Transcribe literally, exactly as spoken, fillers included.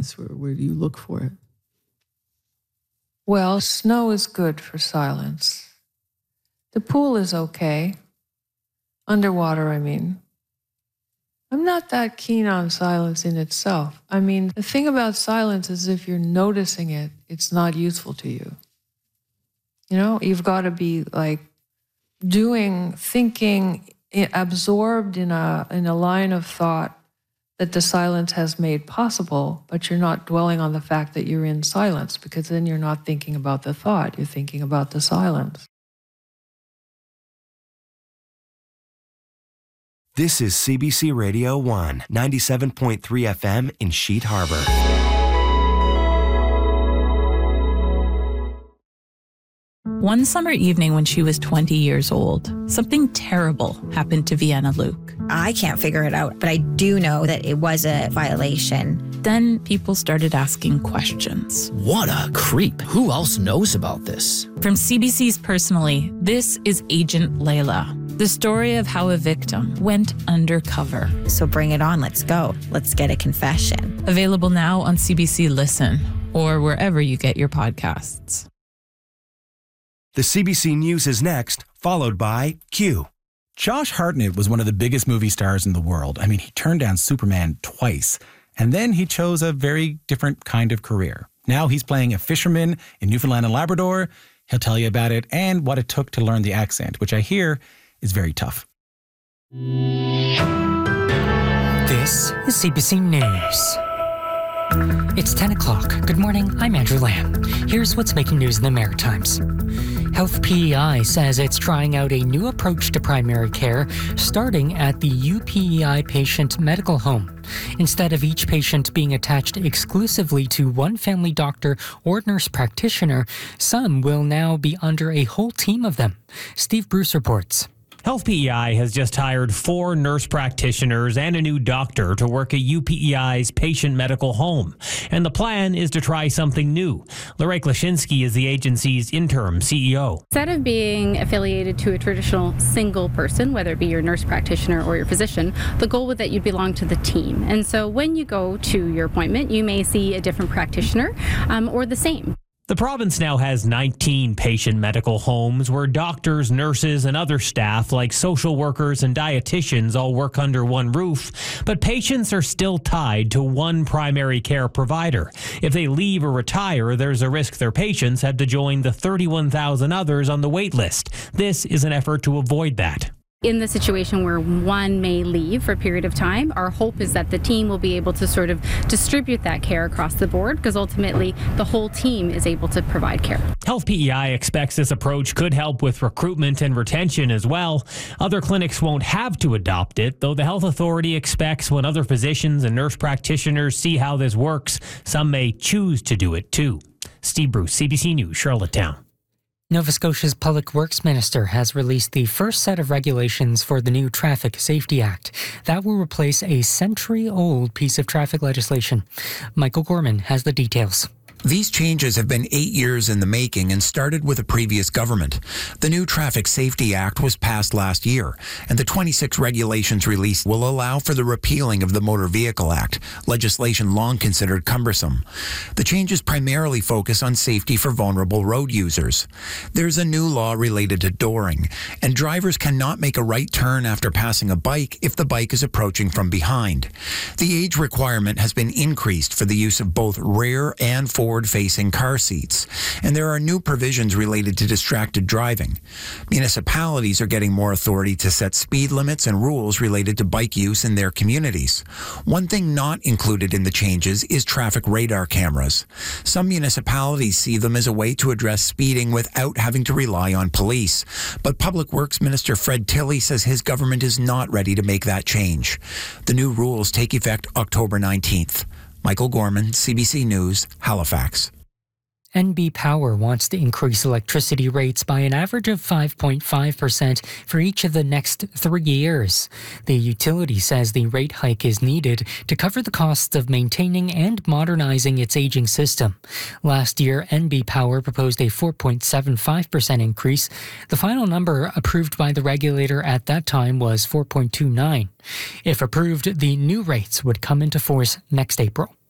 silence? Where, where do you look for it? Well, snow is good for silence. The pool is okay. Underwater, I mean. I'm not that keen on silence in itself. I mean, the thing about silence is if you're noticing it, it's not useful to you. You know, you've got to be like doing, thinking, absorbed in a in a line of thought that the silence has made possible, but you're not dwelling on the fact that you're in silence, because then you're not thinking about the thought, you're thinking about the silence. This is C B C Radio one, ninety-seven point three F M in Sheet Harbor. One summer evening when she was twenty years old, something terrible happened to Vienna Luke. I can't figure it out, but I do know that it was a violation. Then people started asking questions. What a creep. Who else knows about this? From C B C's Personally, this is Agent Layla, the story of how a victim went undercover. So bring it on, let's go. Let's get a confession. Available now on C B C Listen or wherever you get your podcasts. The C B C News is next, followed by Q. Josh Hartnett was one of the biggest movie stars in the world. I mean, he turned down Superman twice, and then he chose a very different kind of career. Now he's playing a fisherman in Newfoundland and Labrador. He'll tell you about it and what it took to learn the accent, which I hear is very tough. This is C B C News. It's ten o'clock. Good morning, I'm Andrew Lamb. Here's what's making news in the Maritimes. Health P E I says it's trying out a new approach to primary care, starting at the U P E I patient medical home. Instead of each patient being attached exclusively to one family doctor or nurse practitioner, some will now be under a whole team of them. Steve Bruce reports. Health P E I has just hired four nurse practitioners and a new doctor to work at U P E I's patient medical home. And the plan is to try something new. Lorraine Klashinsky is the agency's interim C E O. Instead of being affiliated to a traditional single person, whether it be your nurse practitioner or your physician, the goal was that you belong to the team. And so when you go to your appointment, you may see a different practitioner um, or the same. The province now has nineteen patient medical homes where doctors, nurses, and other staff like social workers and dietitians all work under one roof, but patients are still tied to one primary care provider. If they leave or retire, there's a risk their patients have to join the thirty-one thousand others on the wait list. This is an effort to avoid that. In the situation where one may leave for a period of time, our hope is that the team will be able to sort of distribute that care across the board, because ultimately the whole team is able to provide care. Health P E I expects this approach could help with recruitment and retention as well. Other clinics won't have to adopt it, though the health authority expects when other physicians and nurse practitioners see how this works, some may choose to do it too. Steve Bruce, C B C News, Charlottetown. Nova Scotia's Public Works Minister has released the first set of regulations for the new Traffic Safety Act. That will replace a century-old piece of traffic legislation. Michael Gorman has the details. These changes have been eight years in the making and started with a previous government. The new Traffic Safety Act was passed last year, and the twenty-six regulations released will allow for the repealing of the Motor Vehicle Act, legislation long considered cumbersome. The changes primarily focus on safety for vulnerable road users. There's a new law related to dooring, and drivers cannot make a right turn after passing a bike if the bike is approaching from behind. The age requirement has been increased for the use of both rear and forward forward-facing car seats, and there are new provisions related to distracted driving. Municipalities are getting more authority to set speed limits and rules related to bike use in their communities. One thing not included in the changes is traffic radar cameras. Some municipalities see them as a way to address speeding without having to rely on police, but Public Works Minister Fred Tilley says his government is not ready to make that change. The new rules take effect October nineteenth. Michael Gorman, C B C News, Halifax. N B Power wants to increase electricity rates by an average of five point five percent for each of the next three years. The utility says the rate hike is needed to cover the costs of maintaining and modernizing its aging system. Last year, N B Power proposed a four point seven five percent increase. The final number approved by the regulator at that time was four point two nine. If approved, the new rates would come into force next April.